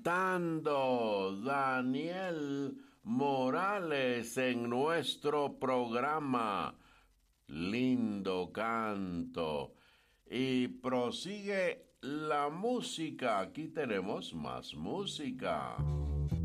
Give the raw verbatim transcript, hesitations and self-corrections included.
cantando Daniel Morales en nuestro programa. Lindo canto. Y prosigue la música. Aquí tenemos más música.